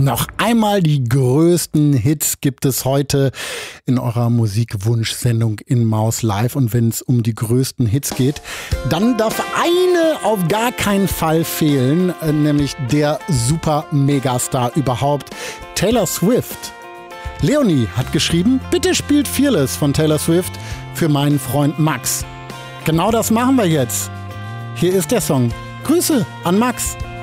Noch einmal die größten Hits gibt es heute in eurer Musikwunschsendung in Maus Live. Und wenn es um die größten Hits geht, dann darf eine auf gar keinen Fall fehlen, nämlich der Super-Megastar überhaupt, Taylor Swift. Leonie hat geschrieben, bitte spielt Fearless von Taylor Swift für meinen Freund Max. Genau das machen wir jetzt. Hier ist der Song. Grüße an Max.